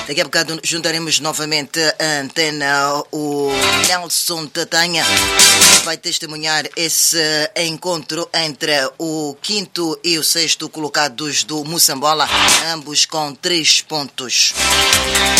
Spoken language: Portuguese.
Daqui a bocado juntaremos novamente a antena. O Nelson Tatanha vai testemunhar esse encontro entre o quinto e o sexto colocados do Moçambola, ambos com 3 pontos.